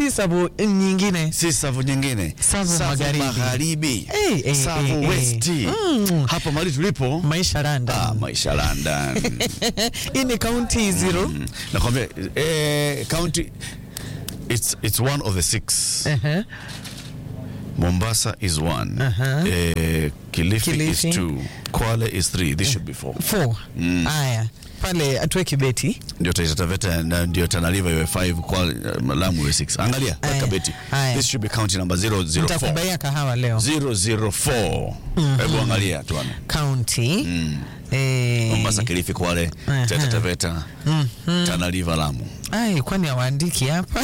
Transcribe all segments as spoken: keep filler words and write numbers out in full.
si Savo nyingine. Si Savo nyingine. Savo magharibi. Magharibi. Hey, hey, Savo hey, West. Hey. Mm. Hapa mali tulipo. Maisha London. Ah, Maisha London. Hii ni county zero. Mm. Nakwambia eh county it's it's one of the six. Uh-huh. Mombasa is one. Uh-huh. Uh, Kilifi, Kilifi is two. Kwale is three. This uh, should be four. Four. Mm. Aya. Pale atwe Kibeti. Ndio Taita Taveta na ndio Tana River iwe five, Kwale uh, Lamu iwe six. Angalia Kibeti. This should be county number zero zero four. Nitakubaya kahawa leo. zero zero four. Mm-hmm. Hebu angalia tuone. County. Mm. Eh. Mombasa, Kilifi, Kwale, uh-huh. Taita Taveta, mm-hmm. Tana River, Lamu. Ai, kwani hawaandiki hapa?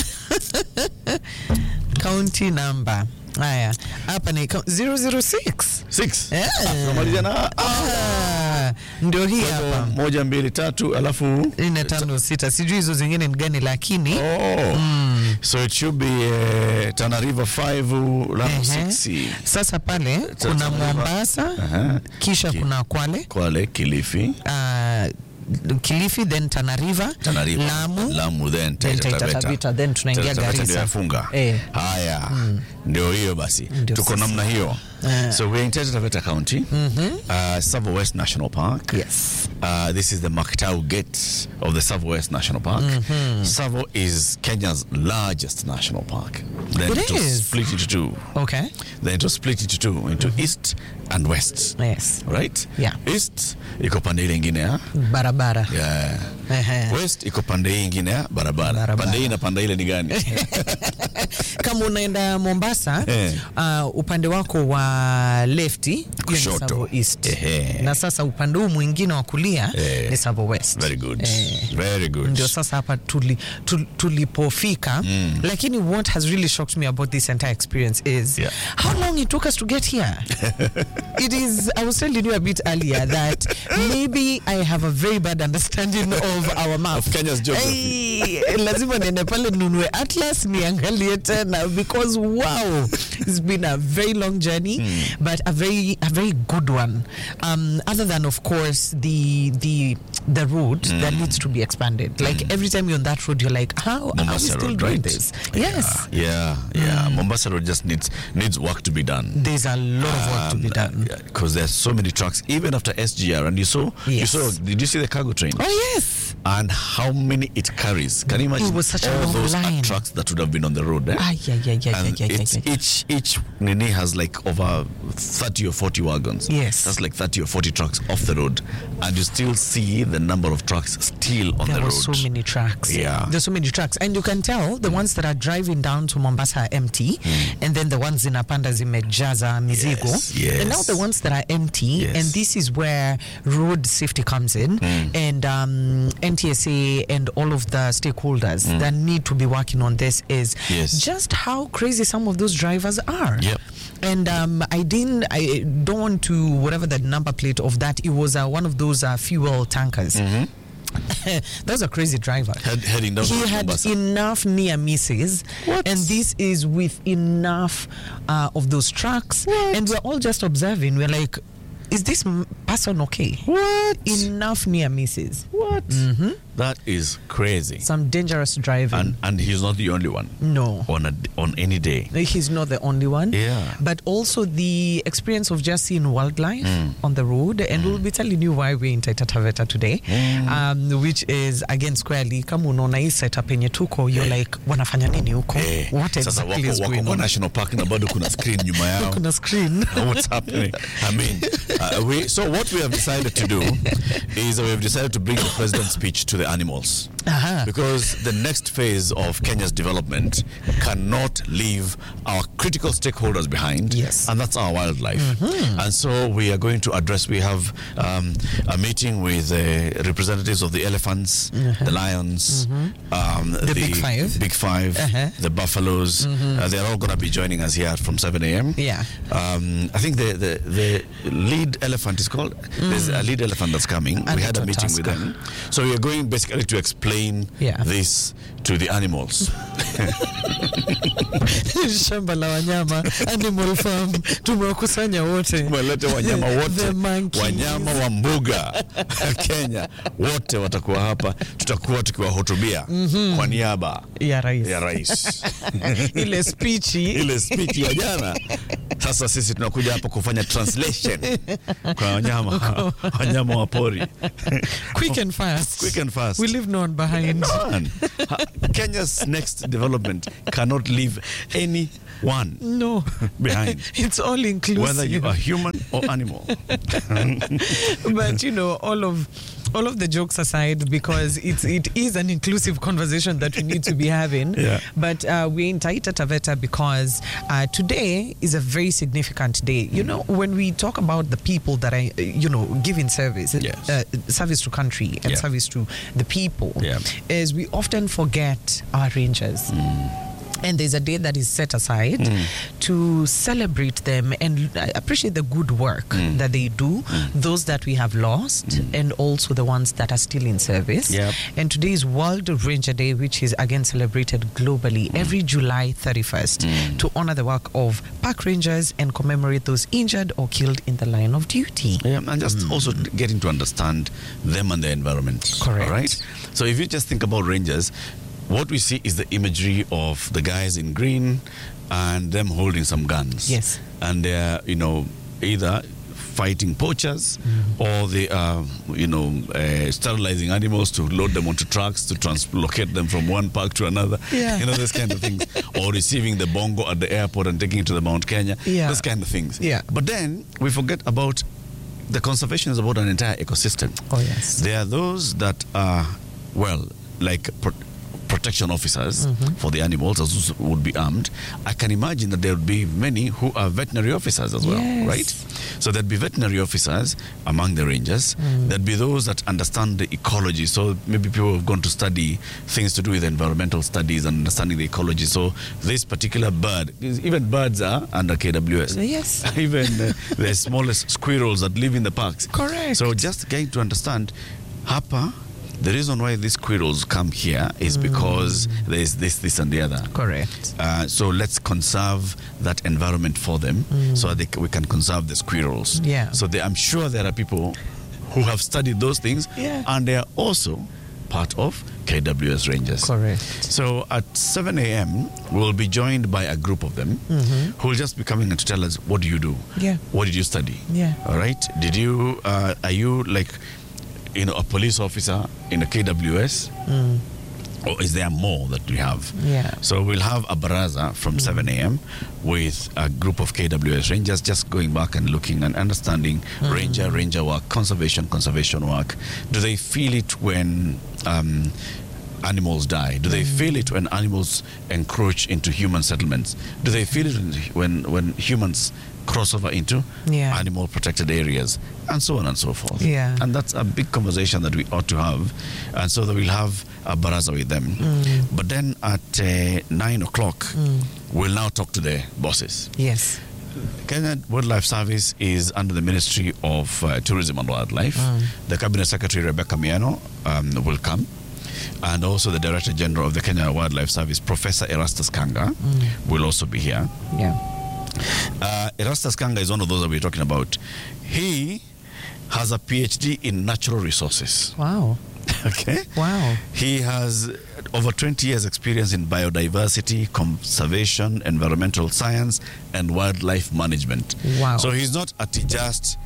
County number. Haya, hapa ni zero zero six. six. Eh. Tunamalizia na ah. Ndio hii hapa. Moja, mbili, tatu, alafu nne, tano, sita. Sijui hizo zingine ni gani lakini. Oh. Mm. So it should be uh, Tana River five, Lamu uh-huh. six. Sasa pale kuna Mombasa, uh-huh. kisha Ki- kuna Kwale. Kwale, Kilifi. Uh, Kilifi, then Tana River, Tana River, Lamu, Lamu, then Taita Taveta, then tunaingia Garissa. Eh. Haya, mm. ndio hiyo basi. Tuko namna hiyo. Uh, so we're in Taita Taveta County, mm-hmm. uh, Savo West National Park. Yes. Uh, this is the Maktau Gate of the Savo West National Park. Mm-hmm. Savo is Kenya's largest national park. Then it, it is. was split into two. Okay. Then it was split into two, into mm-hmm. east and west. Yes. Right? Yeah. East, iko pande ile ingine ya barabara. Yeah. Uh-huh. West, iko pande ingine ya barabara. barabara. Pande hii na pande ile ni gani? Kama unaenda Mombasa, eh. uh, upande wako wa lefti ni Savo East. Eh. Na sasa upande huu mwingine wa kulia eh. ni Savo West. Very good. Eh. Very good. Ndio sasa hapa tuli, tuli, tulipofika. Mm. Lakini what has really shocked me about this entire experience is yeah. how long it took us to get here. It is, I was telling you a bit earlier that maybe I have a very bad understanding of our map. Of Kenya's geography. Hey, lazima niende pale nunue atlas niangalie tena because wow, it's been a very long journey, mm. but a very a very good one. Um, other than of course the the the road mm. that needs to be expanded. Like mm. every time you're on that road, you're like, how Mombasa are we still road, doing right? this? Yes. Yeah, yeah. yeah. Mm. Mombasa Road just needs needs work to be done. There's a lot of work um, to be done because there's so many trucks, even after S G R. And you saw, yes. you saw. Did you see the cargo train? Oh yes. And how many it carries? Can you imagine? It was such all a long those line. trucks that would have been on the road? Eh? Ah, yeah, yeah, yeah, and yeah, yeah, it's yeah, yeah. Each each nini has like over thirty or forty wagons. Yes, that's like thirty or forty trucks off the road, and you still see the number of trucks still on there the road. There were so many trucks. Yeah, there's so many trucks, and you can tell the mm. ones that are driving down to Mombasa are empty, mm. and then the ones in Apanda zimejaza mizigo. Yes, yes. And now the ones that are empty, yes. and this is where road safety comes in, mm. and um, N T S A and all of the stakeholders mm. that need to be working on this is yes. just how crazy some of those drivers are. Yep. And um, I didn't, I don't want to, whatever the number plate of that, it was uh, one of those uh, fuel tankers. Mm-hmm. That was a crazy driver. Head, heading down he had Mombasa. enough near misses, what? And this is with enough uh, of those trucks, what? And we're all just observing. We're like, is this person okay? What? Enough near misses. What? Mm-hmm. That is crazy. Some dangerous driving. And and he's not the only one. No. On a, on any day. He's not the only one. Yeah. But also the experience of just seeing wildlife mm. on the road. And mm. we'll be telling you why we're in Taita Taveta today. Mm. Um, which is, again, squarely, kama unaona hii setup yenye tuko, you're hey. like, wanafanya nini huko? Hey. What exactly Sasa wako, is wako going on? National Park na bado kuna screen nyuma yao. Kuna screen. What's happening? I mean, uh, we, so what we have decided to do is we have decided to bring the president's speech to the animals. Uh-huh. Because the next phase of Kenya's development cannot leave our critical stakeholders behind. Yes. And that's our wildlife. Mm-hmm. And so we are going to address, we have um, a meeting with uh, representatives of the elephants, uh-huh. the lions, mm-hmm. um, the, the big five, big five uh-huh. the buffaloes. Mm-hmm. Uh, they're all going to be joining us here from seven a.m. Yeah. Um, I think the, the, the lead elephant is called, mm. there's a lead elephant that's coming. And we had a meeting Tusker. with them. So we are going basically to explain yeah. this to the animals. Shamba la wanyama, Animal Farm, tumewakusanya wote. Tumelete wanyama wote, The wanyama wa mbuga Kenya wote watakuwa hapa, tutakuwa tukiwahutubia mm-hmm. kwa niaba ya rais. Ya rais. Ile speech ile speech ya jana. Sasa sisi tunakuja hapa kufanya translation kwa wanyama wanyama wa pori. Quick and fast. Quick and fast. We leave no one behind. No one. Kenya's next development cannot leave anyone no behind. It's all inclusive, whether you are human or animal. But you know, all of all of the jokes aside, because it's it is an inclusive conversation that we need to be having. Yeah. But uh, we're in Taita Taveta because uh, today is a very significant day. You know, when we talk about the people that are, you know, giving service, yes. uh, service to country and yeah. service to the people, yeah. is we often forget our rangers. Mm. And there's a day that is set aside mm. to celebrate them and appreciate the good work mm. that they do, mm. those that we have lost, mm. and also the ones that are still in service. Yep. And today is World Ranger Day, which is again celebrated globally mm. every July thirty-first mm. to honor the work of park rangers and commemorate those injured or killed in the line of duty. Yeah, and just mm. also getting to understand them and their environment. Correct. All right? So if you just think about rangers, what we see is the imagery of the guys in green and them holding some guns. Yes. And they're, you know, either fighting poachers mm. or they are, you know, uh, sterilizing animals to load them onto trucks to translocate them from one park to another. Yeah. You know, those kind of things. Or receiving the bongo at the airport and taking it to the Mount Kenya. Yeah. Those kind of things. Yeah. But then we forget about the conservation is about an entire ecosystem. Oh, yes. There are those that are, well, like pro- protection officers mm-hmm. for the animals, as would be armed. I can imagine that there would be many who are veterinary officers as well, yes. right? So there'd be veterinary officers among the rangers. Mm. There'd be those that understand the ecology. So maybe people have gone to study things to do with environmental studies and understanding the ecology. So this particular bird, even birds are under K W S. Yes. Even uh, the smallest squirrels that live in the parks. Correct. So just getting to understand, Hapa, the reason why these squirrels come here is mm. because there is this, this, and the other. Correct. Uh, so let's conserve that environment for them mm. so that they, we can conserve the squirrels. Yeah. So they, I'm sure there are people who have studied those things yeah. and they are also part of K W S Rangers. Correct. So at seven a.m. we'll be joined by a group of them mm-hmm. who will just be coming and to tell us, what do you do? Yeah. What did you study? Yeah. All right. Did you, uh, are you like, you know, a police officer in a K W S? Mm. Or is there more that we have? Yeah. So we'll have a baraza from mm. seven a.m. with a group of K W S Rangers just going back and looking and understanding mm. ranger, ranger work, conservation, conservation work. Do they feel it when um, animals die? Do they mm. feel it when animals encroach into human settlements? Do they feel it when, when humans cross over into yeah. animal protected areas, and so on and so forth? Yeah. And that's a big conversation that we ought to have. And so that we'll have a baraza with them. Mm. But then at uh, nine o'clock, mm. we'll now talk to the bosses. Yes. Kenya Wildlife Service is under the Ministry of uh, Tourism and Wildlife. Mm. The Cabinet Secretary, Rebecca Miano, um, will come. And also the Director General of the Kenya Wildlife Service, Professor Erastus Kanga, mm. will also be here. Yeah. Uh, Erastus Kanga is one of those that we're talking about. He has a P H D in natural resources. Wow. Okay. Wow. He has over twenty years experience in biodiversity, conservation, environmental science, and wildlife management. Wow. So he's not at just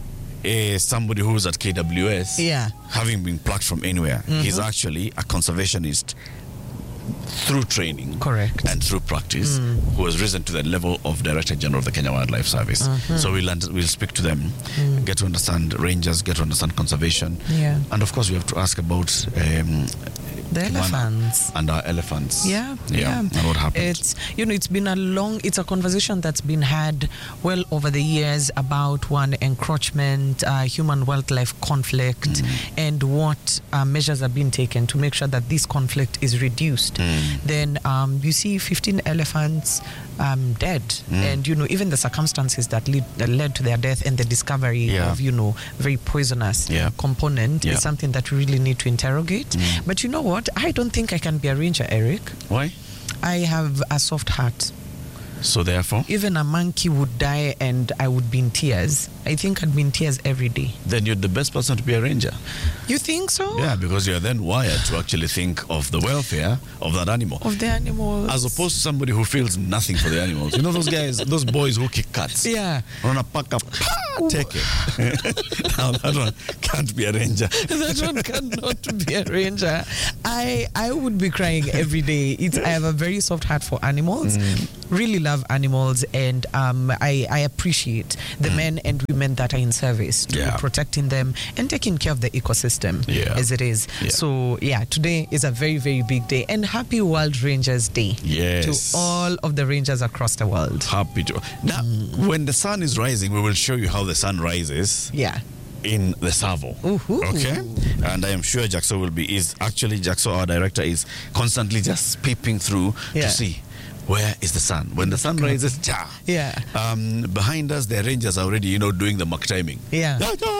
a somebody who's at K W S, yeah. having been plucked from anywhere. Mm-hmm. He's actually a conservationist through training, correct, and through practice, mm. who has risen to the level of Director General of the Kenya Wildlife Service. Mm-hmm. So we'll we'll speak to them, mm. get to understand rangers, get to understand conservation, yeah. and of course we have to ask about um, the elephants and our elephants. Yeah, yeah, yeah. And what happened? It's you know it's been a long. It's a conversation that's been had well over the years about one encroachment, uh, human-wildlife conflict, mm. and what uh, measures are being taken to make sure that this conflict is reduced. Mm. Then um, you see fifteen elephants um, dead, mm. and you know even the circumstances that, lead, that led to their death and the discovery yeah. of you know very poisonous yeah. component yeah. is something that we really need to interrogate. Mm. But you know what? I don't think I can be a ranger, Eric. Why? I have a soft heart. So therefore, Even a monkey would die and I would be in tears. I think I'd be in tears every day. then you're the best person to be a ranger. You think so? Yeah, because you're then wired to actually think of the welfare of that animal. Of the animals. As opposed to somebody who feels nothing for the animals. You know those guys, those boys who kick cats? Yeah. Run a pack up, take it. Now that one can't be a ranger. That one cannot be a ranger. I I would be crying every day. It's, I have a very soft heart for animals. Mm. Really love animals, and um, I, I appreciate the mm. men and women that are in service to Yeah. protecting them and taking care of the ecosystem Yeah. as it is. Yeah. So yeah, today is a very, very big day, and happy World Rangers Day Yes. to all of the rangers across the world. Happy to. Now, mm. when the sun is rising, we will show you how the sun rises. Yeah. In the Savo. Ooh-hoo. Okay? And I am sure Jackson will be, is actually, Jackson, our director, is constantly just peeping through Yeah. to see where is the sun. When the sun rises, cha. Yeah. Um, behind us, the rangers are already, you know, doing the mock timing. Yeah.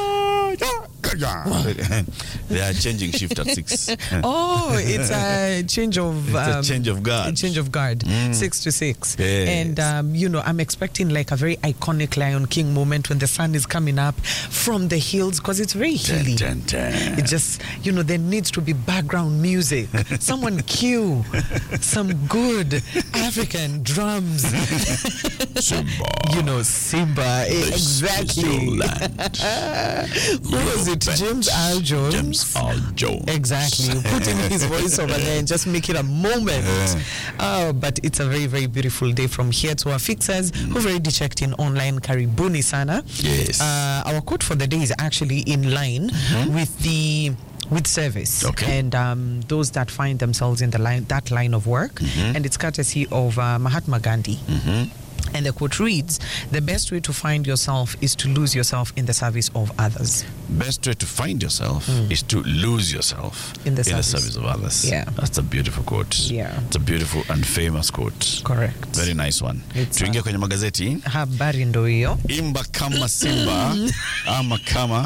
They are changing shift at six. Oh, it's a change of It's a um, change of guard. a change of guard, Mm. six to six. Yes. And um, you know, I'm expecting like a very iconic Lion King moment when the sun is coming up from the hills, because it's very hilly. Dun, dun, dun. It just, you know, there needs to be background music. Someone cue some good African drums. Simba. You know, Simba. This Exactly. is your land. Who was it? bet. James Earl Jones. James Earl Jones. Exactly. Putting his voice over there and just make it a moment. Oh, but it's a very, very beautiful day from here to our fixers mm. who've already checked in online. Karibuni sana. Yes. Uh, our quote for the day is actually in line mm-hmm. with the with service. Okay. And um, those that find themselves in the line that line of work. Mm-hmm. And it's courtesy of uh, Mahatma Gandhi. Mm-hmm. And the quote reads, "The best way to find yourself is to lose yourself in the service of others." Best way to find yourself mm. is to lose yourself in the, in service. the service of others. Yeah. That's a beautiful quote. Yeah. It's a beautiful and famous quote. Correct. Very nice one. Tuingie kwenye magazeti. Habari ndo hiyo. Imba kama Simba ama kama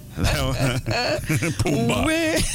Pumba.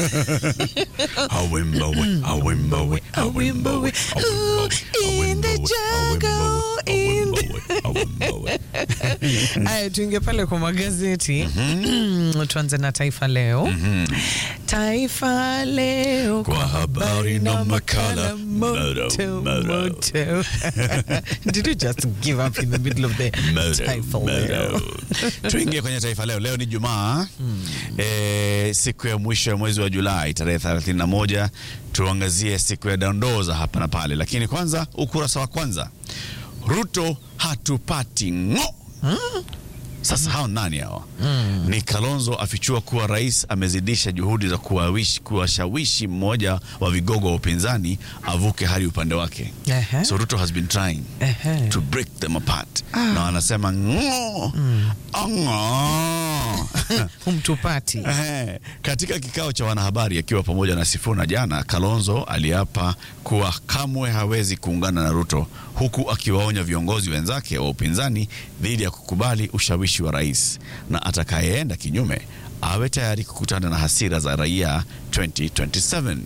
Awimba we, awimba we, awimba we, in the jungle, in the... Aya, tuingie pale kwa magazeti. Mm-hmm. Tuanze na Taifa Leo. Mm-hmm. Taifa Leo kwa habari na makala moto, moto. Did you just give up in the middle of the moto, Taifa Leo? Tuingie kwenye Taifa Leo. Leo ni Jumaa. Hmm. E, siku ya mwisho ya mwezi wa Julai tarehe thelathini na moja. Tuangazie siku ya dondoo za hapa na pale, lakini kwanza ukurasa wa kwanza. Ruto hatupati ngo. Hmm? Sasa hao nani hao? Mm. Ni Kalonzo afichua kuwa rais amezidisha juhudi za kuwawishi kuwashawishi mmoja wa vigogo wa upinzani avuke hadi upande wake. Uh-huh. So Ruto has been trying uh-huh. to break them apart. Ah. Na wanasema ngo. Mm. Ngo. Humtupati. Eh, katika kikao cha wanahabari akiwa pamoja na Sifuna jana, Kalonzo aliapa kuwa kamwe hawezi kuungana na Ruto, huku akiwaonya viongozi wenzake wa upinzani dhidi ya kukubali ushawishi wa rais, na atakayeenda kinyume awe tayari kukutana na hasira za raia twenty twenty-seven.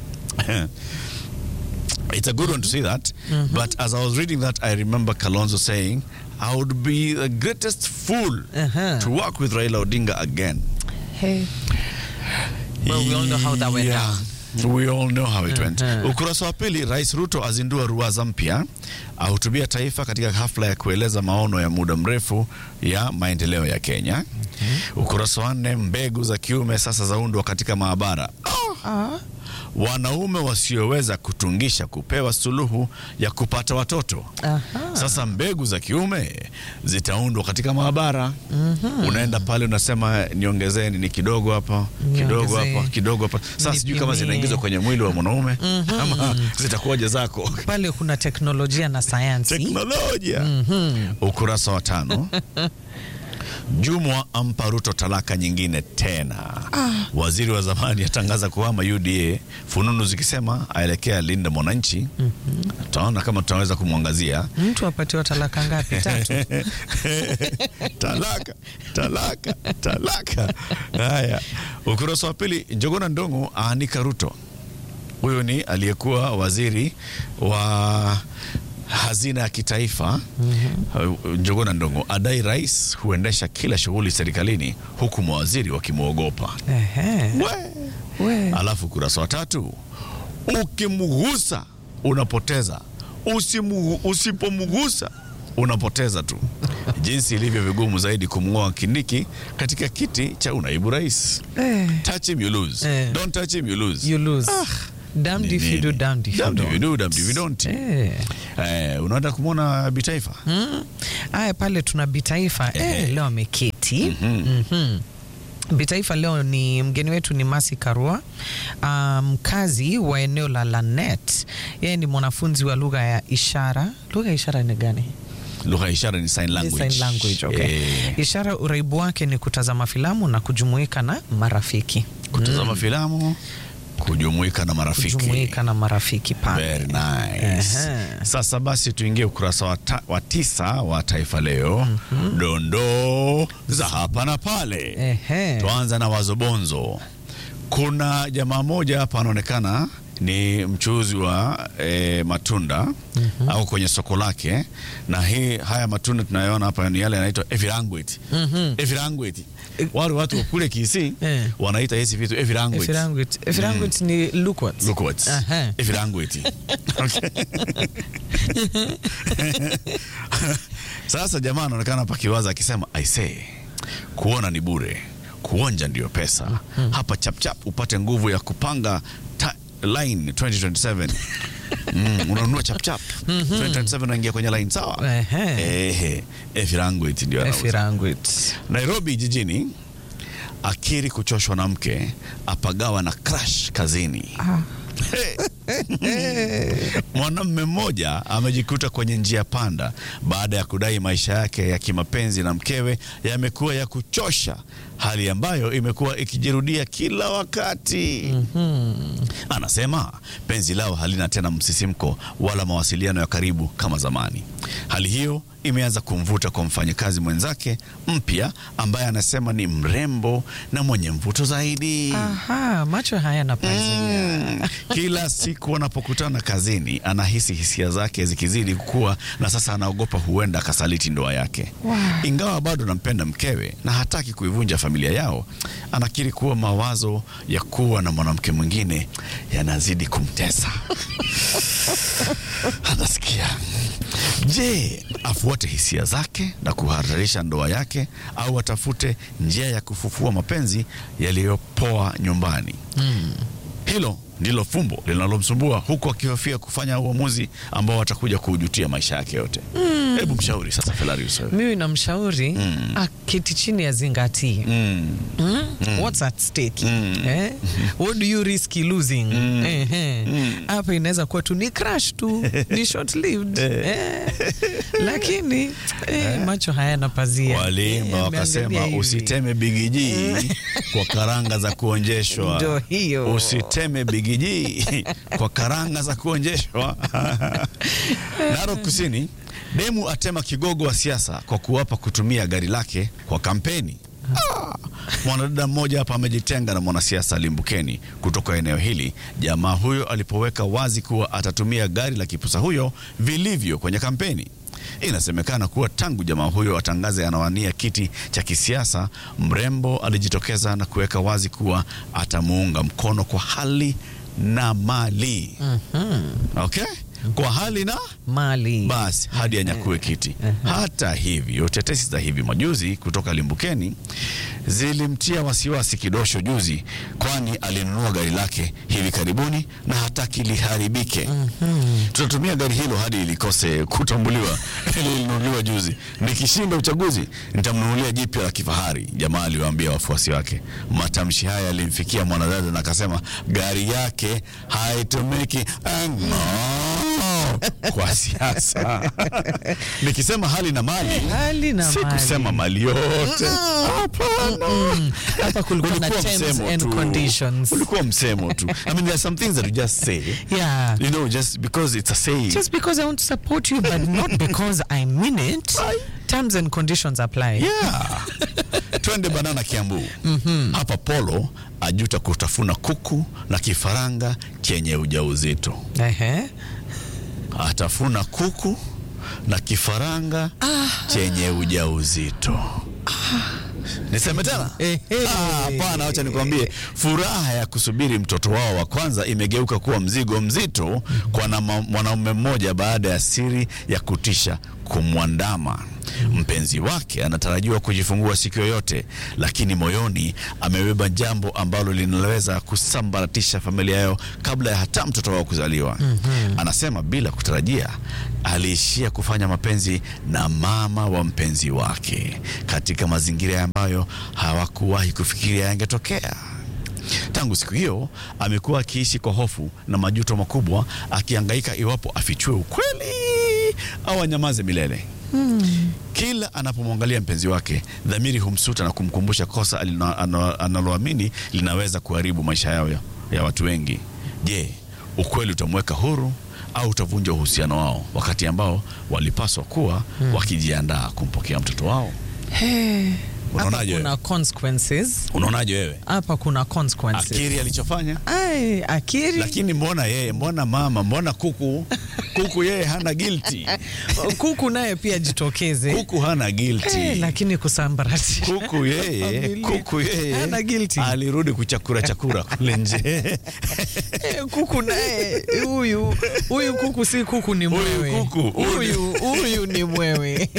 It's a good one to see that. Mm-hmm. But as I was reading that, I remember Kalonzo saying, "I would be the greatest fool uh-huh. to work with Raila Odinga again." Hey. Well, we all know how that went yeah. down. We all know how it uh-huh. went. Ukurasa wa pili, Rais Ruto azindua ruwaza mpya, ahutubia taifa katika hafla ya kueleza maono ya muda mrefu ya maendeleo ya Kenya. Uh-huh. Ukurasa wa nne, mbegu za kiume sasa zaundwa katika maabara. Oh. Uh-huh. Wanaume wasioweza kutungisha kupewa suluhu ya kupata watoto. Aha. Sasa mbegu za kiume zitaundwa katika maabara. Mm-hmm. Unaenda pale unasema niongezeni ni kidogo hapa, kidogo hapa, kidogo hapa. Sasa sijui kama zinaingizwa kwenye mwili wa mwanaume mm-hmm. ama zitakuwaje zako. Pale kuna teknolojia na sayansi. Teknolojia. Mm-hmm. Ukurasa wa tano. Jumwa ampa Ruto talaka nyingine tena. Ah. Waziri wa zamani atangaza kuhama U D A, fununu zikisema aelekea Linda Mwananchi. Mm-hmm. Taona kama tutaweza kumwangazia. Mtu apatiwa talaka ngapi? Tatu. talaka, talaka, talaka. Haya. Ukurasa wa pili, Njogona Ndongo aanika Ruto. Huyu ni aliyekuwa waziri wa hazina ya kitaifa mm-hmm. Njuguna Ndung'u adai rais huendesha kila shughuli serikalini huku mawaziri wakimwogopa. Ehe. We. We. Alafu kurasa wa tatu, ukimgusa unapoteza, usimu, usipomgusa unapoteza tu. Jinsi ilivyo vigumu zaidi kumng'oa Kindiki katika kiti cha unaibu rais. Eh. Touch him you lose. Eh. Don't touch him you lose. You lose. Ah. Damned if you do, damned if you don't. Damned if you do, damned if you don't. Eh. Eh, unaenda kumwona Bitaifa? Mm. Aya, pale tuna Bitaifa. Eh, eh leo ameketi. Mm-hmm. Mhm. Bitaifa leo ni mgeni wetu ni Mercy Karua, mkazi um, wa eneo la Lanet. Yeye ni mwanafunzi wa lugha ya ishara. Lugha ya ishara ni gani? Lugha ya ishara ni sign language. Sign language, okay. Eh. Ishara uraibu wake ni kutazama filamu na kujumuika na marafiki. Kutazama mm. filamu, kujumuika na marafiki. Kujumuika na marafiki pale. Very nice. Uh-huh. Sasa basi tuingie ukurasa wa, ta, wa tisa wa Taifa Leo. Mm-hmm. Dondoo za hapa na pale. Uh-huh. Tuanza na Wazobonzo. Kuna jamaa moja hapa anaonekana ni mchuuzi wa e, matunda mm-hmm. au kwenye soko lake, na hii haya matunda tunayoona hapa ni yale yanaitwa Efirangweti. Mm-hmm. Efirangweti. Wale watu wa kule Kisii yeah. wanaita hizi vitu Efirangweti. Efirangweti. Efirangweti mm. ni lookworts. Lookworts. Uh-huh. Efirangweti. Okay. Sasa jamaa anaonekana hapa kiwaza akisema I say, kuona ni bure, kuonja ndio pesa. Mm-hmm. Hapa chap chap upate nguvu ya kupanga ta- line twenty twenty-seven. Mm, unanunua chap chap. Mm-hmm. twenty twenty-seven unaingia kwenye line sawa. Ehe. Ehe. Efirangweti ndio anauza. Efirangweti. Nairobi jijini, akiri kuchoshwa na mke, apagawa na crush kazini. Ah. Mwanamume mmoja amejikuta kwenye njia panda baada ya kudai maisha yake ya kimapenzi na mkewe yamekuwa ya kuchosha, hali ambayo imekuwa ikijirudia kila wakati. Mm-hmm. Anasema penzi lao halina tena msisimko wala mawasiliano ya karibu kama zamani. Hali hiyo imeanza kumvuta kwa mfanyakazi mwenzake mpya ambaye anasema ni mrembo na mwenye mvuto zaidi. Aha, macho haya na pazia. Mm, kila siku wanapokutana kazini anahisi hisia zake zikizidi kukua, na sasa anaogopa huenda akasaliti ndoa yake. Wow. Ingawa bado anampenda mkewe na hataki kuivunja familia yao, anakiri kuwa mawazo ya kuwa na mwanamke mwingine yanazidi kumtesa. Anasikia, je, afuate hisia zake na kuhatarisha ndoa yake au atafute njia ya kufufua mapenzi yaliyopoa nyumbani? Mm. Hilo ndilo fumbo linalomsumbua, huku akihofia kufanya uamuzi ambao atakuja kujutia maisha yake yote. Mm. Hebu mshauri sasa Felarius. Mimi namshauri mm. aketi chini ya zingatie. Mm. Mm? Mm. What's at stake? Mm. Eh? What do you risk losing? Mm. Eh, eh. Mm. Hapa inaweza kuwa tu ni crash tu, ni short lived. Eh. Lakini eh, eh. macho hayana pazia. Walimba eh, wakasema usiteme bigiji kwa karanga za kuonjeshwa. Ndio hiyo. Usiteme bigiji kwa karanga za kuonjeshwa. Narok Kusini, demu atema kigogo wa siasa kwa kuwapa kutumia gari lake kwa kampeni. Ah, mwanadada mmoja hapa amejitenga na mwanasiasa limbukeni kutoka eneo hili jamaa huyo alipoweka wazi kuwa atatumia gari la kipusa huyo vilivyo kwenye kampeni. Inasemekana kuwa tangu jamaa huyo atangaze anawania kiti cha kisiasa, mrembo alijitokeza na kuweka wazi kuwa atamuunga mkono kwa hali na mali. Mm-hmm. Okay? Kwa hali na mali. Basi hadi anyakue kiti. Uh-huh. Hata hivyo, tetesi za hivi majuzi kutoka limbukeni zilimtia wasiwasi kidosho juzi, kwani alinunua gari lake hivi karibuni na hataki liharibike. Uh-huh. Tutatumia gari hilo hadi ilikose kutambuliwa. Lilinunuliwa juzi. Nikishinda uchaguzi nitamnunulia jipya la kifahari, jamaa aliwaambia wafuasi wake. Matamshi haya yalimfikia mwanadada na akasema gari yake haitumiki kwa siasa. Nikisema hali na mali, hali na si mali. kusema mali yote. Hapana. Hapa kulikuwa na terms and conditions. Ulikuwa msemo tu. I mean, there are some things that you just say. Yeah. You know, just because it's a saying. Just because I want to support you, but not because I mean it. Terms and conditions apply. Yeah. Twende Banana Kiambu. Mm-hmm. Hapa Polo ajuta kutafuna kuku na kifaranga chenye ujauzito. Ehe. Atafuna kuku na kifaranga ah, chenye ujauzito. Ah. Niseme tena? Ah, hapana, acha nikwambie. Furaha ya kusubiri mtoto wao wa kwanza imegeuka kuwa mzigo mzito kwa mwanaume mmoja baada ya siri ya kutisha kumwandama. Mpenzi wake anatarajiwa kujifungua siku yoyote, lakini moyoni amebeba jambo ambalo linaweza kusambaratisha familia yao kabla ya hata mtoto wao kuzaliwa. Mm-hmm. Anasema bila kutarajia aliishia kufanya mapenzi na mama wa mpenzi wake katika mazingira ambayo hawakuwahi kufikiria yangetokea. Tangu siku hiyo amekuwa akiishi kwa hofu na majuto makubwa, akihangaika iwapo afichue ukweli au anyamaze milele. Hmm. Kila anapomwangalia mpenzi wake, dhamiri humsuta na kumkumbusha kosa analoamini linaweza kuharibu maisha yao ya, ya watu wengi. Je, ukweli utamweka huru au utavunja uhusiano wao wakati ambao walipaswa kuwa hmm. wakijiandaa kumpokea mtoto wao? Hey. Unaonaje? Kuna consequences. Unaonaje wewe? Hapa kuna consequences. Akiri alichofanya? Ai, Akiri. Lakini mbona yeye, mbona mama, mbona kuku? Kuku yeye hana guilty. Kuku naye pia jitokeze. Kuku hana guilty. Eh, lakini kusambaratisha. Kuku yeye, kuku yeye hana guilty. Alirudi kuchakura chakura kule nje. Kuku naye huyu, huyu kuku si kuku ni mwewe. Huyu kuku, huyu huyu ni mwewe.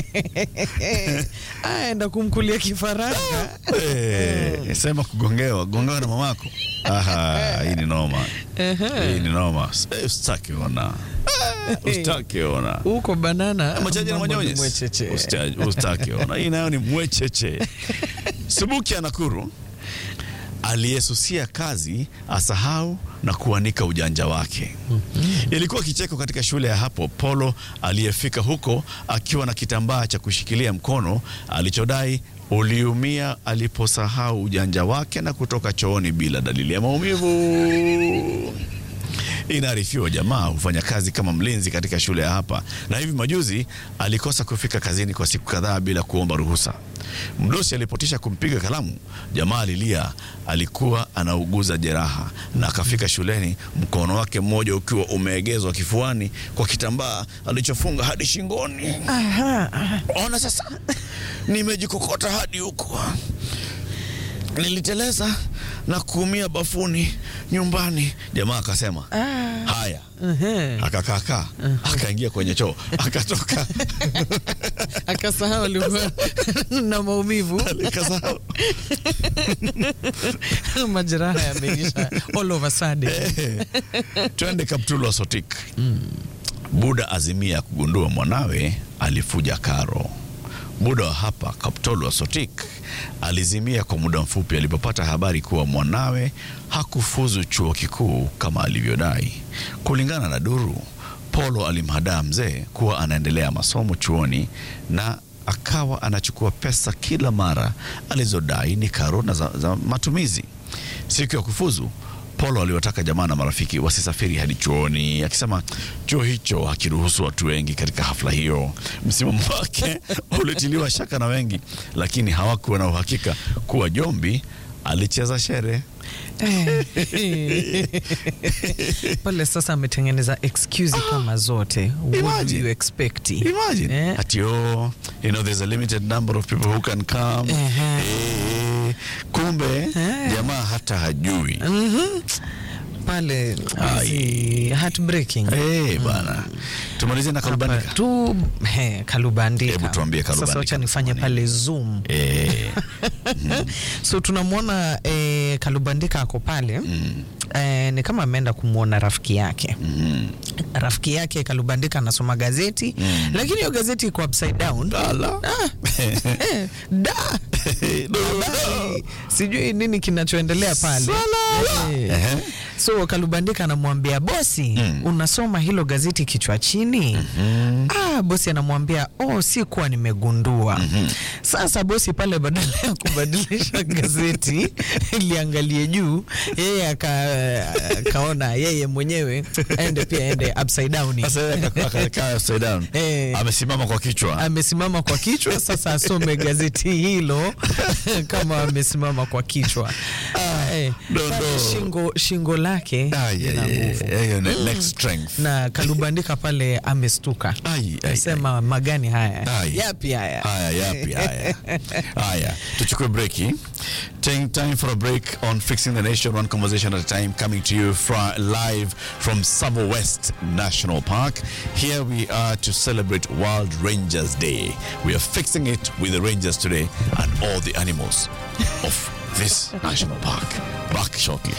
Aenda kumkulia kifaranga. Eh, sema kugongewa, gongewa na mamako. Aha, hii ni noma. Hii ni noma. Ustaki ona. Ustaki ona. Uko banana. Machaji na manyonye. Mwecheche. Ustaki ona. Hii nayo ni mwecheche. Subuki ya Nakuru aliyesusia kazi asahau na kuanika ujanja wake. Mm-hmm. Ilikuwa kicheko katika shule ya hapo. Polo aliyefika huko akiwa na kitambaa cha kushikilia mkono alichodai uliumia aliposahau ujanja wake na kutoka chooni bila dalili ya maumivu. Inaarifiwa jamaa hufanya kazi kama mlinzi katika shule ya hapa, na hivi majuzi alikosa kufika kazini kwa siku kadhaa bila kuomba ruhusa. Mdosi alipotisha kumpiga kalamu, jamaa alilia. Alikuwa anauguza jeraha na akafika shuleni mkono wake mmoja ukiwa umeegezwa kifuani kwa kitambaa alichofunga hadi shingoni. Aha, aha. Ona sasa, nimejikokota hadi huko. Niliteleza na kuumia bafuni nyumbani. Jamaa akasema, ah, haya. Uh-huh. Akakaka, uh-huh. Akaingia kwenye choo, akatoka. Akasahau alikuwa na maumivu. Akasahau. Majeraha yameisha all of a sudden. Twende Kaptulu Sotik. Mm. Buda azimia kugundua mwanawe alifuja karo. Buda wa hapa Kaptolu Sotik alizimia kwa muda mfupi alipopata habari kuwa mwanawe hakufuzu chuo kikuu kama alivyodai. Kulingana na duru, Polo alimhadaa mzee kuwa anaendelea masomo chuoni na akawa anachukua pesa kila mara alizodai ni karo na za, za matumizi. Siku ya kufuzu, Polo aliwataka jamaa na marafiki wasisafiri hadi chuoni, akisema chuo hicho hakiruhusu watu wengi katika hafla hiyo. Msimamo wake ulitiliwa shaka na wengi, lakini hawakuwa na uhakika kuwa Jombi alicheza shere. Pale sasa ametengeneza excuse ah, kama zote. What do you expect? Imagine. Eh? Ati oh, you know there's a limited number of people who can come. Uh-huh. Eh, kumbe uh-huh. Jamaa hata hajui. Mhm. Pale heartbreaking. Eh, hey, bana. Mm. Tumalize na Kalubandika. Tu he Kalubandika. Hebu tuambie Kalubandika. Sasa acha nifanye pale Zoom. Eh. Mm. So tunamwona eh, Kalubandika ako pale. Mm. Eh, ni kama ameenda kumuona rafiki yake. Mm. Rafiki yake Kalubandika anasoma gazeti, mm. lakini hiyo gazeti iko upside down. Dala. Ah. eh, da. no, no. Sijui nini kinachoendelea pale. Hey. Uh-huh. So Kalubandika anamwambia bosi, mm. unasoma hilo gazeti kichwa chini? Mm-hmm. Ah, bosi anamwambia, oh, si kuwa nimegundua. Mm-hmm. Sasa bosi pale badala ya kubadilisha gazeti liangalie juu, yeye akaona yeye mwenyewe ende pia ende upside down. Sasa akakaa upside down. Eh, amesimama kwa kichwa. Amesimama kwa kichwa, sasa asome gazeti hilo kama amesimama kwa kichwa. Ah, eh, no, no. Shingo shingo lake ah, yeah, ina yeah, nguvu. yeah, yeah, mm. Next strength. Na Kalubandika pale amestuka. Sema magani haya? Ay. Yapi haya? Haya, yapi haya? Haya, tuchukue breaki. Taking time for a break on Fixing the Nation, one conversation at a time, coming to you from, live from Savo West National Park. Here we are to celebrate World Rangers Day. We are fixing it with the Rangers today and all the animals of this national park. Back shortly.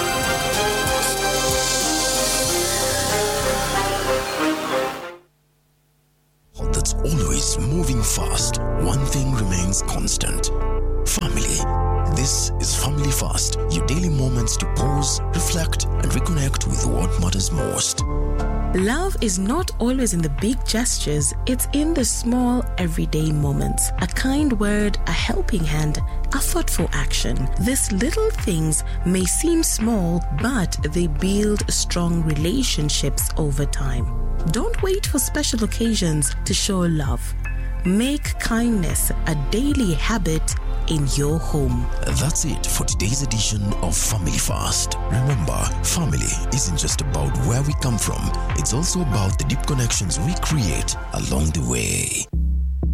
That's always moving fast. One thing remains constant. Family. This is Family Fast, your daily moments to pause, reflect, and reconnect with what matters most. Love is not always in the big gestures, it's in the small, everyday moments. A kind word, a helping hand, a thoughtful action. These little things may seem small, but they build strong relationships over time. Don't wait for special occasions to show love. Make kindness a daily habit in your home. That's it for today's edition of Family Fast. Remember, family isn't just about where we come from, it's also about the deep connections we create along the way.